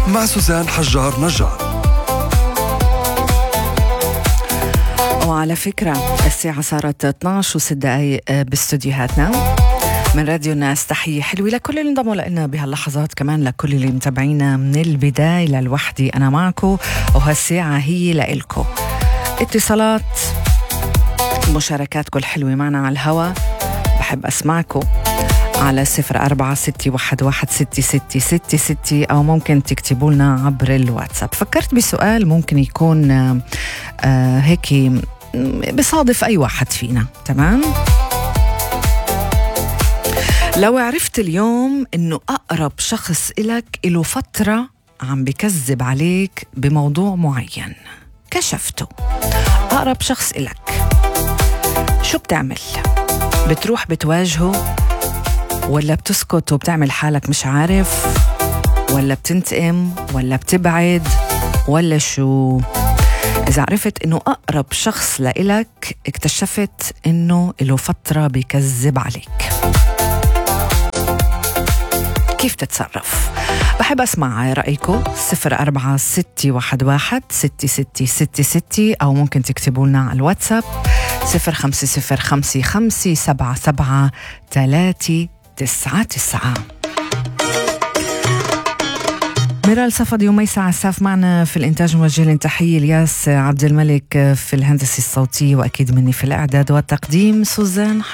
مع سوزان حجار نجار. وعلى فكرة الساعة صارت 12:06 باستوديوهاتنا من راديو الناس. تحية حلوة لكل اللي انضموا لنا بهاللحظات، كمان لكل اللي متابعينا من البداية للوحدة. أنا معكم وهالساعة هي لإلكم. اتصالات، مشاركاتكم الحلوة معنا على الهوا. بحب أسمعكم على 0461116666 أو ممكن تكتبوا لنا عبر الواتساب. فكرت بسؤال ممكن يكون هيك بصادف أي واحد فينا. تمام؟ لو عرفت اليوم إنه أقرب شخص إلك إله فترة عم بكذب عليك بموضوع معين، كشفته، أقرب شخص إلك، شو بتعمل؟ بتروح بتواجهه، ولا بتسكت وبتعمل حالك مش عارف، ولا بتنتقم، ولا بتبعد، ولا شو؟ إذا عرفت إنه أقرب شخص لإلك اكتشفت إنه له فترة بيكذب عليك، كيف تتصرف؟ بحب أسمع رأيكم. 0461116666 أو ممكن تكتبوا لنا على الواتساب 0505577399. ميرال صفدي وميسة عساف معنا في الإنتاج، موجه تحية. الياس عبد الملك في الهندسة الصوتية، وأكيد مني في الإعداد والتقديم سوزان